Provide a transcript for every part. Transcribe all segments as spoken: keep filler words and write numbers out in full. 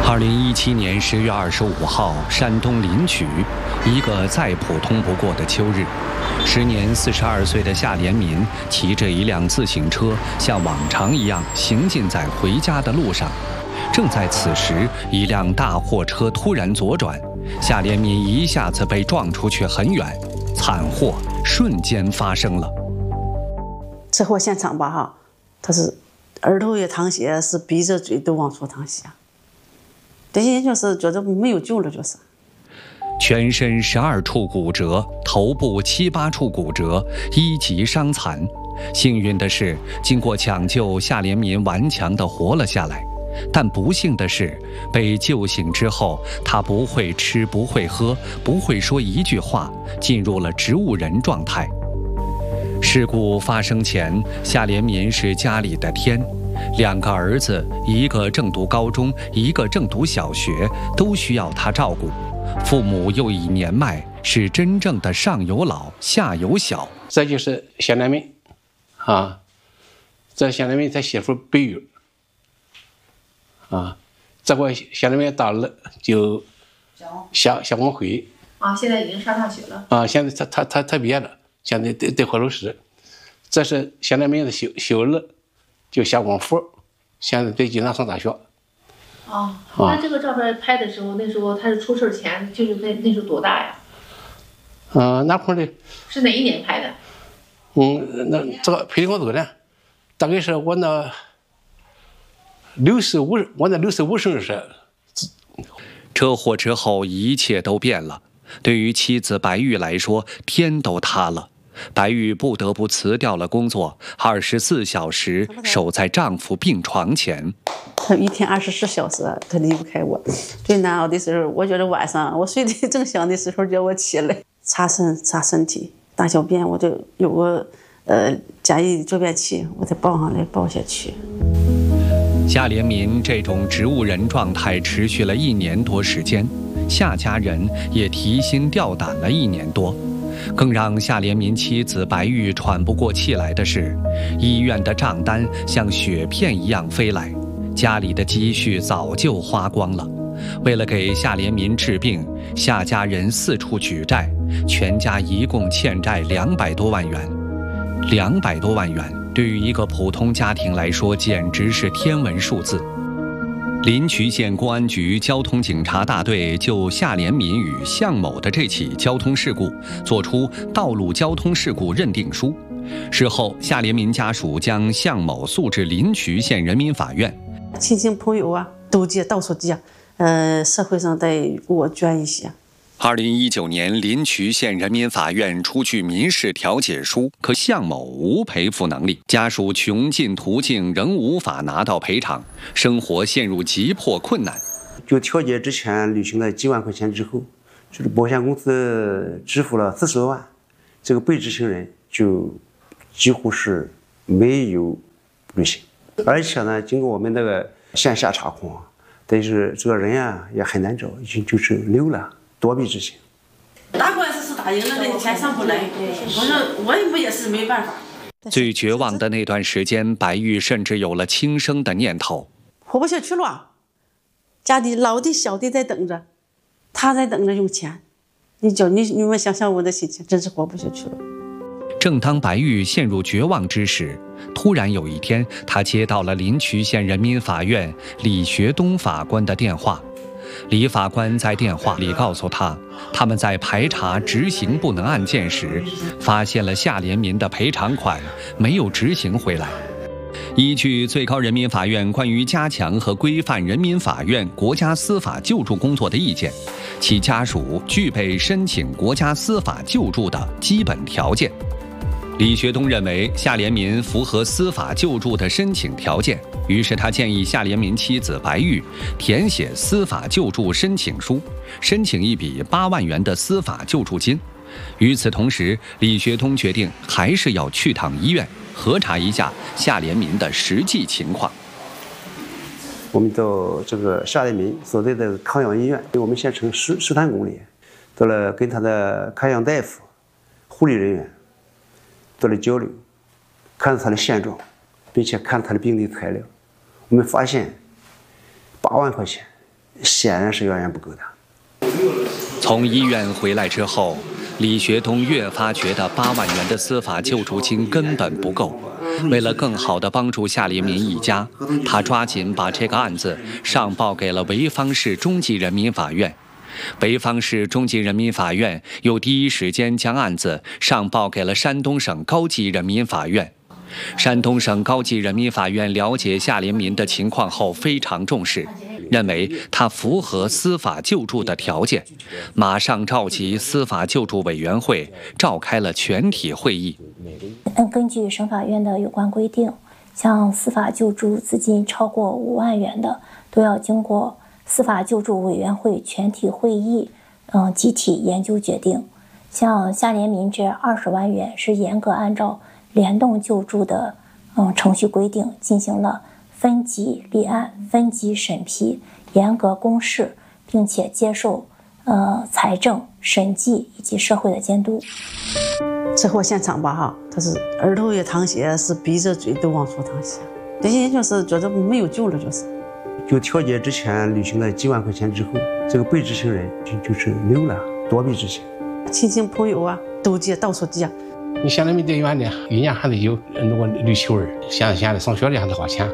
二零一七年十月二十五号，山东临朐，一个再普通不过的秋日，时年四十二岁的夏连民骑着一辆自行车，像往常一样行进在回家的路上。正在此时，一辆大货车突然左转，夏连民一下子被撞出去很远，惨祸瞬间发生了。 车祸现场吧，哈，他是耳朵也淌血，是鼻子嘴都往出淌血。这些就是觉得没有救了，就是全身十二处骨折，头部七八处骨折，一级伤残。幸运的是，经过抢救，夏连民顽强地活了下来。但不幸的是，被救醒之后，他不会吃，不会喝，不会说一句话，进入了植物人状态。事故发生前，夏连民是家里的天。两个儿子，一个正读高中，一个正读小学，都需要他照顾。父母又已年迈，是真正的上有老，下有小。 这就是夏连民，啊，这夏连民他媳妇白玉，啊，这个夏连民大儿就夏夏光辉， 啊，现在已经上大学了。 啊，现在他他他他毕业了，现在在在火炉石。这是夏连民的小小儿。就夏光福，现在在济南上大学。 哦，那这个照片拍的时候，那时候他是出事前，就是那那时候多大呀？ 嗯、呃，那会儿的。 是哪一年拍的？ 嗯，那这个拍的我多呢，大概是我那六十五，我那六十五生日。 车祸之后，一切都变了。对于妻子白玉来说，天都塌了。白玉不得不辞掉了工作，二十四小时守在丈夫病床前。 他一天二十四小时，他离不开我。最难熬的时候，我觉得晚上我睡得正香的时候，叫我起来擦身、擦身体、大小便，我就有个呃简易坐便器，我再抱上来抱下去。 夏连民这种植物人状态持续了一年多时间，夏家人也提心吊胆了一年多。更让夏连民妻子白玉喘不过气来的是，医院的账单像雪片一样飞来，家里的积蓄早就花光了。为了给夏连民治病，夏家人四处举债，全家一共欠债两百多万元。两百多万元对于一个普通家庭来说，简直是天文数字。临朐县公安局交通警察大队就夏连民与向某的这起交通事故作出道路交通事故认定书。事后，夏连民家属将向某诉至临朐县人民法院。 亲戚朋友啊，都借，到处借，呃，社会上得给我捐一些。 二零一九年，临朐县人民法院出具民事调解书，可向某无赔付能力，家属穷尽途径仍无法拿到赔偿，生活陷入急迫困难。 就调解之前履行了几万块钱之后，就是保险公司支付了四十多万，这个被执行人就几乎是没有履行，而且呢，经过我们那个线下查控，但是这个人啊也很难找，已经就是溜了。躲避执行， 打官司是打赢了，那钱上不来。我说我也不也是没办法。 最绝望的那段时间，白玉甚至有了轻生的念头。 活不下去了，家里老的小的在等着，他在等着用钱。你叫你你们想想我的心情，真是活不下去了。 正当白玉陷入绝望之时，突然有一天，他接到了临朐县人民法院李学东法官的电话。李法官在电话里告诉他，他们在排查执行不能案件时，发现了夏连民的赔偿款没有执行回来。依据最高人民法院关于加强和规范人民法院国家司法救助工作的意见，其家属具备申请国家司法救助的基本条件。李学东认为夏连民符合司法救助的申请条件，于是他建议夏连民妻子白玉填写司法救助申请书，申请一笔八万元的司法救助金。与此同时，李学东决定还是要去趟医院核查一下夏连民的实际情况。 我们到这个夏连民所在的康养医院，我们县城十十三公里，到了跟他的看养大夫、护理人员做了交流，看他的现状，并且看他的病历材料，我们发现八万块钱显然是远远不够的。 从医院回来之后，李学东越发觉得八万元的司法救助金根本不够。为了更好地帮助夏连民一家，他抓紧把这个案子上报给了潍坊市中级人民法院。潍坊市中级人民法院又第一时间将案子上报给了山东省高级人民法院。山东省高级人民法院了解夏连民的情况后非常重视，认为他符合司法救助的条件，马上召集司法救助委员会召开了全体会议。 根据省法院的有关规定，像司法救助资金超过五万元的，都要经过司法救助委员会全体会议，嗯，集体研究决定。像夏连民这二十万元是严格按照联动救助的嗯程序规定进行了分级立案、分级审批、严格公示，并且接受呃财政、审计以及社会的监督。 车祸现场吧哈，他是儿头也淌血，是鼻着嘴都往出淌血，这些就是觉得没有救了，就是。 就调解之前履行了几万块钱之后，这个被执行人就就是溜了，躲避执行。 亲戚朋友啊都借，到处借。 你现在没得院的，一年还得有那个绿球儿，现在现在上学的还得花钱。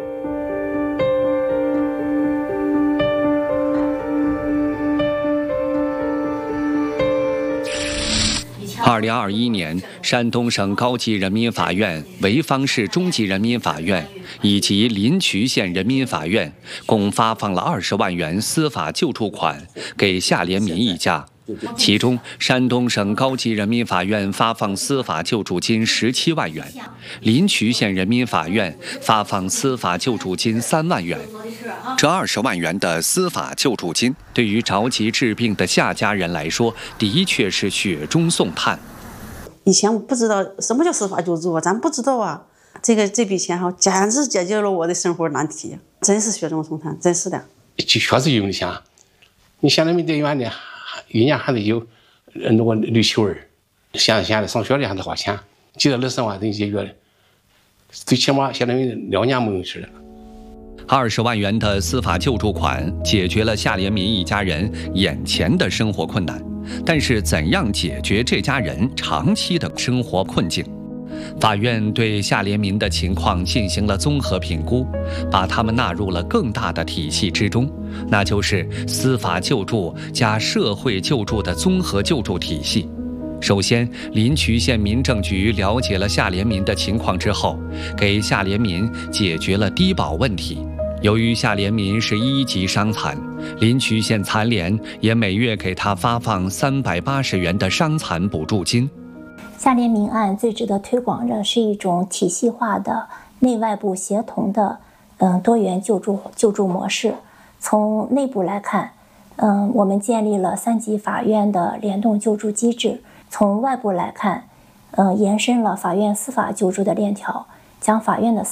二零二一年，山东省高级人民法院、潍坊市中级人民法院以及临朐县人民法院共发放了二十万元司法救助款给夏连民一家。其中，山东省高级人民法院发放司法救助金十七万元，临朐县人民法院发放司法救助金三万元。这二十万元的司法救助金，对于着急治病的夏家人来说，的确是雪中送炭。 以前我不知道什么叫司法救助啊，咱不知道啊。这个这笔钱哈，简直解决了我的生活难题，真是雪中送炭，真是的。 就确实用的钱，你现在没得院的。一年还得有那个绿球儿，现在现在上学的还得花钱，记得二十万能解决的，最起码现在两年没用去了。 二十万元的司法救助款解决了夏连民一家人眼前的生活困难，但是怎样解决这家人长期的生活困境？法院对夏连民的情况进行了综合评估，把他们纳入了更大的体系之中，那就是司法救助加社会救助的综合救助体系。首先，临朐县民政局了解了夏连民的情况之后，给夏连民解决了低保问题。由于夏连民是一级伤残，临朐县残联也每月给他发放三百八十元的伤残补助金。 夏连民案最值得推广的是一种体系化的内外部协同的嗯多元救助救助模式。从内部来看，嗯，我们建立了三级法院的联动救助机制；从外部来看，嗯，延伸了法院司法救助的链条，将法院的司